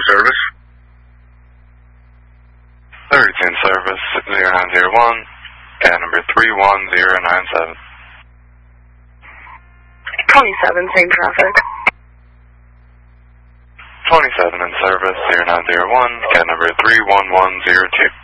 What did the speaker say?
service. 32 in service, 0901, cat number 31097. 27, same traffic. 27 in service, 0901, cat number 31102.